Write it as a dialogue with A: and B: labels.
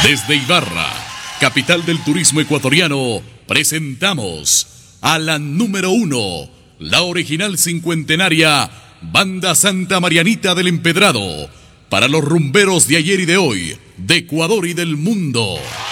A: Desde Ibarra, capital del turismo ecuatoriano, presentamos a la número 1, la original cincuentenaria Banda Santa Marianita del Empedrado, para los rumberos de ayer y de hoy, de Ecuador y del mundo.